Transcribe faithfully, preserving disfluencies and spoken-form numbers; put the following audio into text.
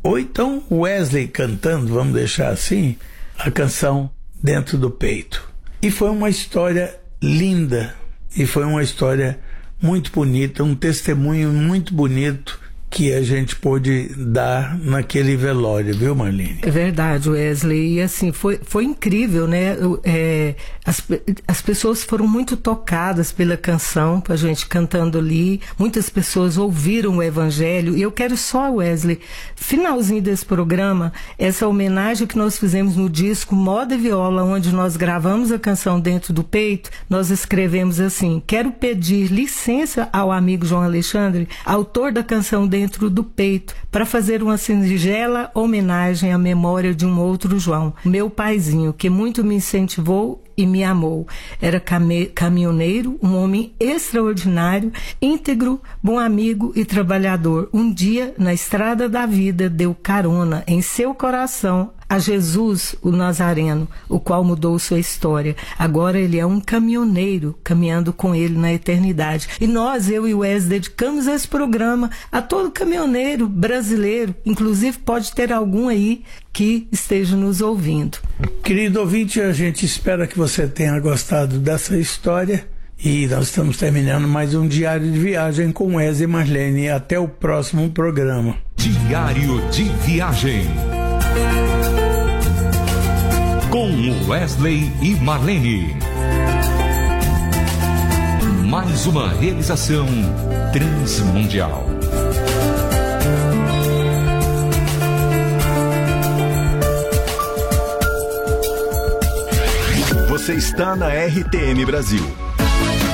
ou então Wesley cantando, vamos deixar assim, a canção Dentro do Peito. E foi uma história linda, e foi uma história muito bonita, um testemunho muito bonito que a gente pôde dar naquele velório, viu, Marlene? É verdade, Wesley, e assim, foi, foi incrível, né? É, as, as pessoas foram muito tocadas pela canção, a gente cantando ali, muitas pessoas ouviram o evangelho, e eu quero só, Wesley, finalzinho desse programa, essa homenagem que nós fizemos no disco Moda e Viola, onde nós gravamos a canção Dentro do Peito, nós escrevemos assim: quero pedir licença ao amigo João Alexandre, autor da canção Dentro Dentro do Peito, para fazer uma singela homenagem à memória de um outro João, meu paizinho, que muito me incentivou e me amou. Era came- caminhoneiro, um homem extraordinário, íntegro, bom amigo e trabalhador. Um dia, na estrada da vida, deu carona em seu coração a Jesus, o Nazareno, o qual mudou sua história. Agora ele é um caminhoneiro, caminhando com ele na eternidade. E nós, eu e o Wes, dedicamos esse programa a todo caminhoneiro brasileiro, inclusive pode ter algum aí que esteja nos ouvindo. Querido ouvinte, a gente espera que você tenha gostado dessa história, e nós estamos terminando mais um Diário de Viagem com Wes e Marlene. Até o próximo programa. Diário de Viagem com Wesley e Marlene. Mais uma realização transmundial. Você está na R T M Brasil.